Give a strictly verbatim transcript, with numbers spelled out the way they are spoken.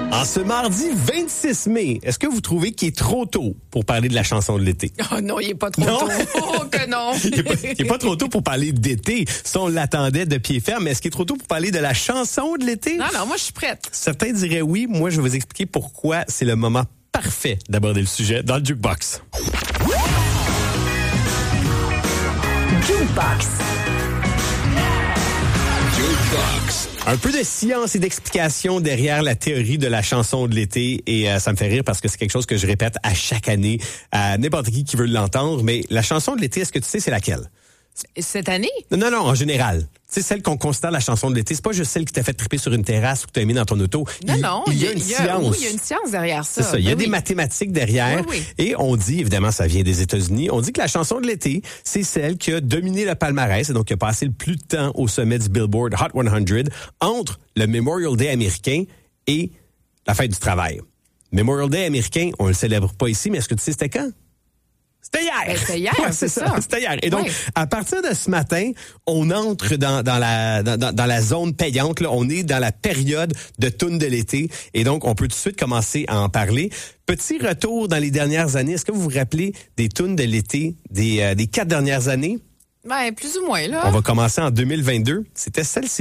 En ce mardi vingt-six mai, est-ce que vous trouvez qu'il est trop tôt pour parler de la chanson de l'été? Oh non, il est pas trop Non? tôt. Oh que non. Il n'est pas, il est pas trop tôt pour parler d'été. Ça, on l'attendait de pied ferme. Mais est-ce qu'il est trop tôt pour parler de la chanson de l'été? Non, non, moi, je suis prête. Certains diraient oui. Moi, je vais vous expliquer pourquoi c'est le moment parfait d'aborder le sujet dans le Jukebox. Jukebox. Jukebox. Un peu de science et d'explication derrière la théorie de la chanson de l'été. Et euh, ça me fait rire parce que c'est quelque chose que je répète à chaque année à n'importe qui qui veut l'entendre. Mais la chanson de l'été, est-ce que tu sais c'est laquelle? Cette année? Non, non, non, en général. C'est celle qu'on considère la chanson de l'été. C'est pas juste celle qui t'a fait triper sur une terrasse ou que t'as mis dans ton auto. Non, il, non. Il y a une il y a, science. Oui, il y a une science derrière ça. C'est ça. Il y a Ben des oui. mathématiques derrière. Oui, oui. Et on dit, évidemment, ça vient des États-Unis, on dit que la chanson de l'été, c'est celle qui a dominé le palmarès et donc qui a passé le plus de temps au sommet du Billboard Hot cent entre le Memorial Day américain et la fête du travail. Memorial Day américain, on le célèbre pas ici, mais est-ce que tu sais c'était quand? C'était hier. Ben, c'était hier, Ouais, c'est ça. C'était hier. Et donc, oui. à partir de ce matin, on entre dans, dans, la, dans, dans la zone payante. Là. On est dans la période de toune de l'été. Et donc, on peut tout de suite commencer à en parler. Petit retour dans les dernières années. Est-ce que vous vous rappelez des tounes de l'été des, euh, des quatre dernières années? Ben, plus ou moins, là. On va commencer en deux mille vingt-deux. C'était celle-ci.